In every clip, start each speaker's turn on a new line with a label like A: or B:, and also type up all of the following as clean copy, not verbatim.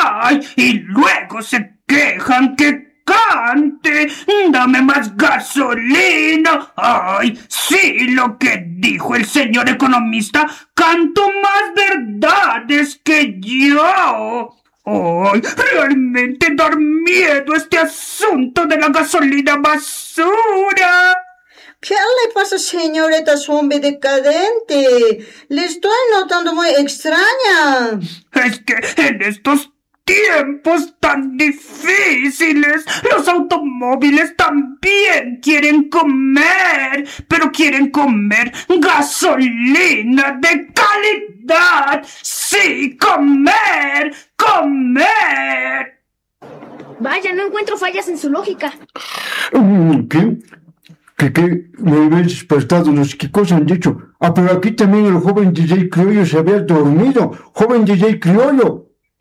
A: ¡Ay! Y luego se quejan que cante. Dame más gasolina. ¡Ay! Sí, lo que dijo el señor economista. Canto más verdades que yo. ¡Ay! Realmente da miedo este asunto de la gasolina basura.
B: ¿Qué le pasa, señorita zombie decadente? Le estoy notando muy extraña.
A: Es que en estos tiempos tan difíciles, los automóviles también quieren comer, pero quieren comer gasolina de calidad. Sí, comer, comer.
C: Vaya, no encuentro fallas en su lógica.
D: ¿Qué? ¿Qué? Me habéis despertado, no sé qué cosa han dicho. Ah, pero aquí también el joven DJ Criollo se había dormido. Joven DJ Criollo.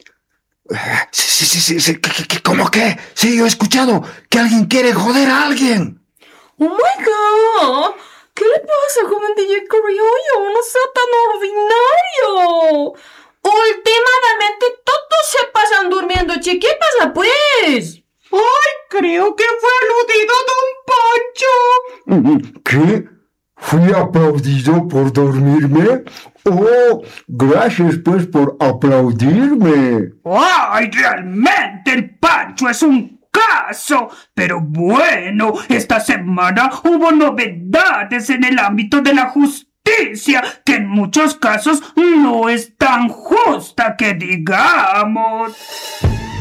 E: Sí. ¿Cómo qué? Sí, yo he escuchado que alguien quiere joder a alguien.
F: ¡Oh, my God! ¿Qué le pasa, joven DJ Criollo? No sea tan ordinario. Últimamente todos se pasan durmiendo, che. ¿Qué pasa, pues?
G: ¡Ay! Creo que fue aludido don Pancho.
D: ¿Qué? ¿Fui aplaudido por dormirme? Oh, gracias pues por aplaudirme.
A: ¡Ay! Realmente el Pancho es un caso. Pero bueno, esta semana hubo novedades en el ámbito de la justicia que en muchos casos no es tan justa que digamos.